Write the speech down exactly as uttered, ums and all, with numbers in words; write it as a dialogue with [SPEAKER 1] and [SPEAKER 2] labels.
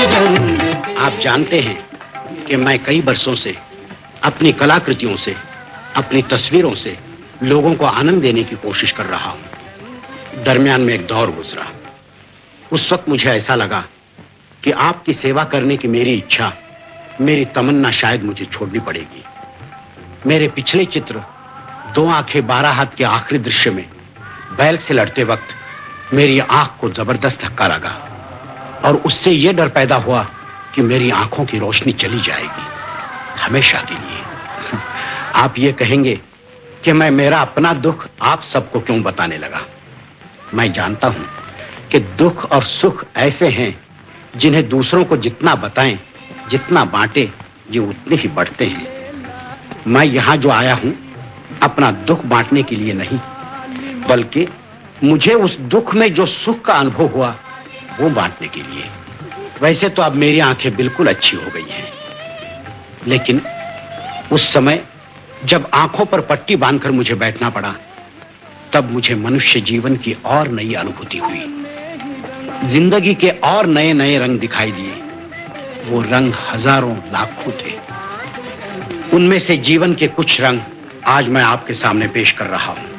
[SPEAKER 1] आप जानते हैं कि मैं कई बरसों से अपनी कलाकृतियों से, अपनी तस्वीरों से लोगों को आनंद देने की कोशिश कर रहा हूं। दरमियान में एक दौर गुजरा। उस वक्त मुझे ऐसा लगा कि आपकी सेवा करने की मेरी इच्छा, मेरी तमन्ना शायद मुझे छोड़नी पड़ेगी। मेरे पिछले चित्र दो आंखें बारह हाथ के आखिरी दृश्य में बैल से लड़ते वक्त मेरी आंख को जबरदस्त धक्का लगा और उससे यह डर पैदा हुआ कि मेरी आंखों की रोशनी चली जाएगी हमेशा के लिए। आप ये कहेंगे कि मैं मेरा अपना दुख आप सबको क्यों बताने लगा। मैं जानता हूं कि दुख और सुख ऐसे हैं जिन्हें दूसरों को जितना बताएं, जितना बांटे, ये उतने ही बढ़ते हैं। मैं यहां जो आया हूं अपना दुख बांटने के लिए नहीं, बल्कि मुझे उस दुख में जो सुख का अनुभव हुआ वो बांटने के लिए। वैसे तो अब मेरी आंखें बिल्कुल अच्छी हो गई हैं, लेकिन उस समय जब आंखों पर पट्टी बांधकर मुझे बैठना पड़ा, तब मुझे मनुष्य जीवन की और नई अनुभूति हुई। जिंदगी के और नए नए रंग दिखाई दिए। वो रंग हजारों लाखों थे। उनमें से जीवन के कुछ रंग आज मैं आपके सामने पेश कर रहा हूं।